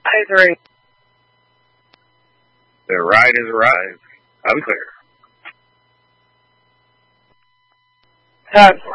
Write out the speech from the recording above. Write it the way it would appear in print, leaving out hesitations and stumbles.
Hi, 3. The ride has arrived. I'm clear.